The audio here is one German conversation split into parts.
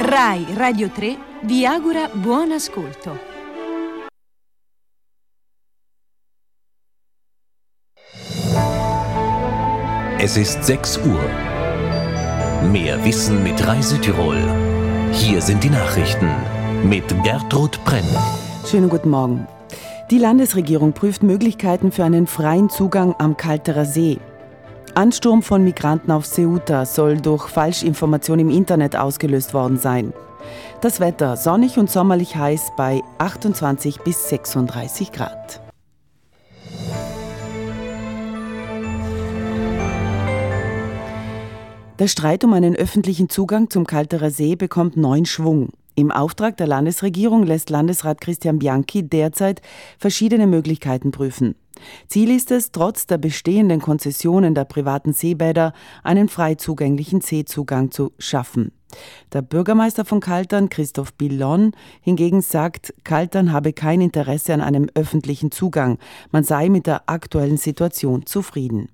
Rai Radio 3 vi augura buon ascolto. Es ist 6 Uhr. Mehr Wissen mit Reisetirol. Hier sind die Nachrichten mit Gertrud Brenn. Schönen guten Morgen. Die Landesregierung prüft Möglichkeiten für einen freien Zugang am Kalterer See. Ansturm von Migranten auf Ceuta soll durch Falschinformation im Internet ausgelöst worden sein. Das Wetter sonnig und sommerlich heiß bei 28 bis 36 Grad. Der Streit um einen öffentlichen Zugang zum Kalterer See bekommt neuen Schwung. Im Auftrag der Landesregierung lässt Landesrat Christian Bianchi derzeit verschiedene Möglichkeiten prüfen. Ziel ist es, trotz der bestehenden Konzessionen der privaten Seebäder einen frei zugänglichen Seezugang zu schaffen. Der Bürgermeister von Kaltern, Christoph Billon, hingegen sagt, Kaltern habe kein Interesse an einem öffentlichen Zugang. Man sei mit der aktuellen Situation zufrieden.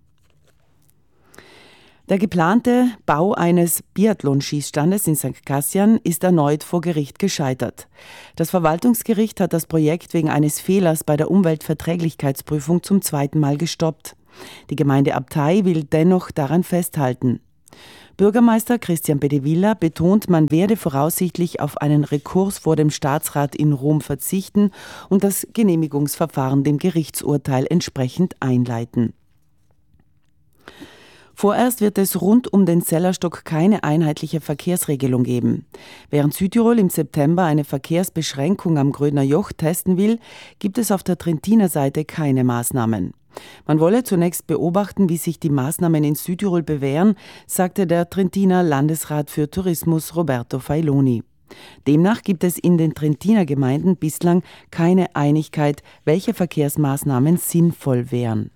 Der geplante Bau eines Biathlon-Schießstandes in St. Cassian ist erneut vor Gericht gescheitert. Das Verwaltungsgericht hat das Projekt wegen eines Fehlers bei der Umweltverträglichkeitsprüfung zum 2. Mal gestoppt. Die Gemeinde Abtei will dennoch daran festhalten. Bürgermeister Christian Bedevilla betont, man werde voraussichtlich auf einen Rekurs vor dem Staatsrat in Rom verzichten und das Genehmigungsverfahren dem Gerichtsurteil entsprechend einleiten. Vorerst wird es rund um den Sellerstock keine einheitliche Verkehrsregelung geben. Während Südtirol im September eine Verkehrsbeschränkung am Grödner Joch testen will, gibt es auf der Trentiner Seite keine Maßnahmen. Man wolle zunächst beobachten, wie sich die Maßnahmen in Südtirol bewähren, sagte der Trentiner Landesrat für Tourismus Roberto Failoni. Demnach gibt es in den Trentiner Gemeinden bislang keine Einigkeit, welche Verkehrsmaßnahmen sinnvoll wären.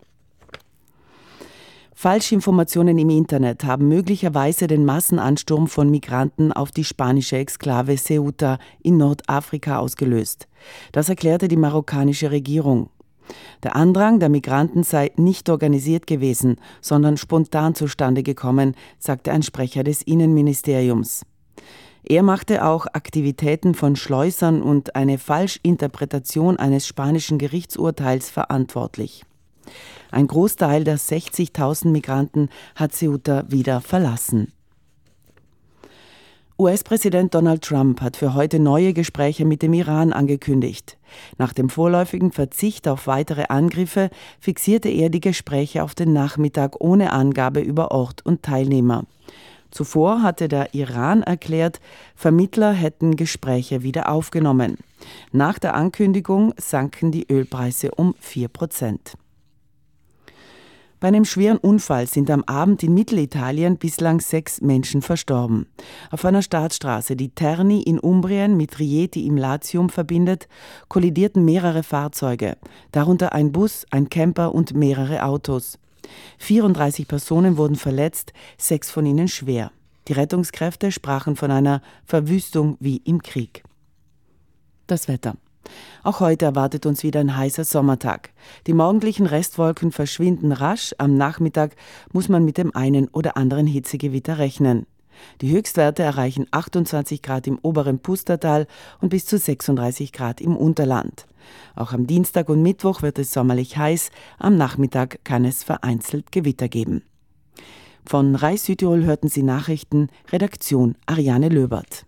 Falschinformationen im Internet haben möglicherweise den Massenansturm von Migranten auf die spanische Exklave Ceuta in Nordafrika ausgelöst. Das erklärte die marokkanische Regierung. Der Andrang der Migranten sei nicht organisiert gewesen, sondern spontan zustande gekommen, sagte ein Sprecher des Innenministeriums. Er machte auch Aktivitäten von Schleusern und eine Falschinterpretation eines spanischen Gerichtsurteils verantwortlich. Ein Großteil der 60.000 Migranten hat Ceuta wieder verlassen. US-Präsident Donald Trump hat für heute neue Gespräche mit dem Iran angekündigt. Nach dem vorläufigen Verzicht auf weitere Angriffe fixierte er die Gespräche auf den Nachmittag ohne Angabe über Ort und Teilnehmer. Zuvor hatte der Iran erklärt, Vermittler hätten Gespräche wieder aufgenommen. Nach der Ankündigung sanken die Ölpreise um 4%. Bei einem schweren Unfall sind am Abend in Mittelitalien bislang 6 Menschen verstorben. Auf einer Staatsstraße, die Terni in Umbrien mit Rieti im Latium verbindet, kollidierten mehrere Fahrzeuge, darunter ein Bus, ein Camper und mehrere Autos. 34 Personen wurden verletzt, 6 von ihnen schwer. Die Rettungskräfte sprachen von einer Verwüstung wie im Krieg. Das Wetter. Auch heute erwartet uns wieder ein heißer Sommertag. Die morgendlichen Restwolken verschwinden rasch. Am Nachmittag muss man mit dem einen oder anderen Hitzegewitter rechnen. Die Höchstwerte erreichen 28 Grad im oberen Pustertal und bis zu 36 Grad im Unterland. Auch am Dienstag und Mittwoch wird es sommerlich heiß. Am Nachmittag kann es vereinzelt Gewitter geben. Von Rai Südtirol hörten Sie Nachrichten, Redaktion Ariane Löbert.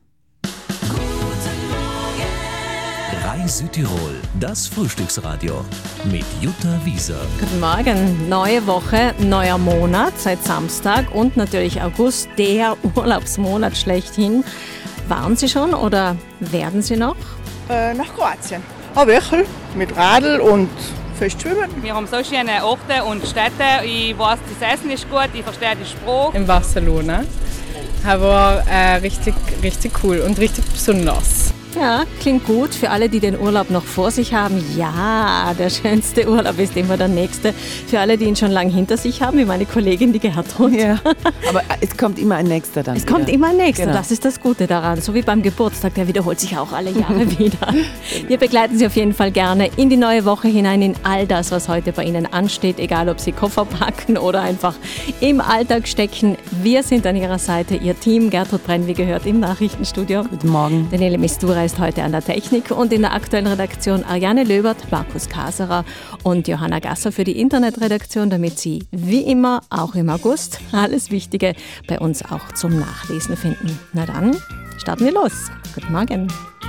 Rai Südtirol, das Frühstücksradio mit Jutta Wieser. Guten Morgen, neue Woche, neuer Monat seit Samstag und natürlich August, der Urlaubsmonat schlechthin. Waren Sie schon oder werden Sie noch? Nach Kroatien. Wirklich, mit Radl und Festschwimmen. Wir haben so schöne Orte und Städte. Ich weiß, das Essen ist gut, ich verstehe die Sprache. In Barcelona. Aber richtig, richtig cool und richtig besonders. Ja, klingt gut. Für alle, die den Urlaub noch vor sich haben, ja, der schönste Urlaub ist immer der nächste. Für alle, die ihn schon lange hinter sich haben, wie meine Kollegin, die Gertrud. Ja, aber es kommt immer ein nächster dann. Es kommt immer ein nächster, Genau. Das ist das Gute daran. So wie beim Geburtstag, der wiederholt sich auch alle Jahre wieder. Wir begleiten Sie auf jeden Fall gerne in die neue Woche hinein, in all das, was heute bei Ihnen ansteht, egal ob Sie Koffer packen oder einfach im Alltag stecken. Wir sind an Ihrer Seite, Ihr Team. Gertrud Brenn, wie gehört, im Nachrichtenstudio. Guten Morgen. Daniele Mistura ist heute an der Technik und in der aktuellen Redaktion Ariane Löbert, Markus Kaserer und Johanna Gasser für die Internetredaktion, damit Sie wie immer, auch im August, alles Wichtige bei uns auch zum Nachlesen finden. Na dann, starten wir los. Guten Morgen.